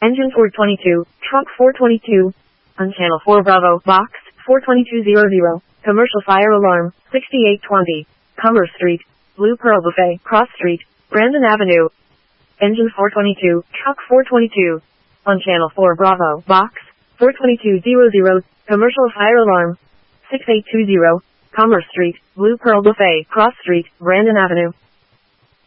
Engine 422, Truck 422. On Channel 4 Bravo, Box 42200. Commercial fire alarm, 6820. Commerce Street, Blue Pearl Buffet, Cross Street, Brandon Avenue. Engine 422, Truck 422. On Channel 4 Bravo, Box 42200. Commercial fire alarm, 6820. Commerce Street, Blue Pearl Buffet, Cross Street, Brandon Avenue.